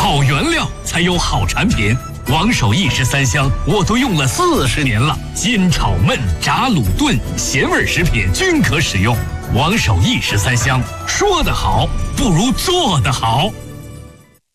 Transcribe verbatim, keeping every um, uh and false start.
好原料才有好产品。王守义十三香我都用了四十年了，煎炒焖炸卤炖咸味食品均可使用。王守义十三香，说得好不如做得好。